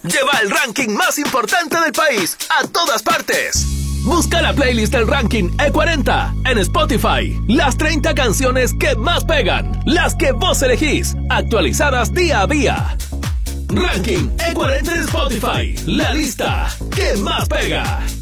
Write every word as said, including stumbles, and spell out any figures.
lleva el ranking más importante del país a todas partes. Busca la playlist del ranking E cuarenta en Spotify. Las treinta canciones que más pegan, las que vos elegís, actualizadas día a día. Ranking E cuarenta en Spotify, la lista que más pega.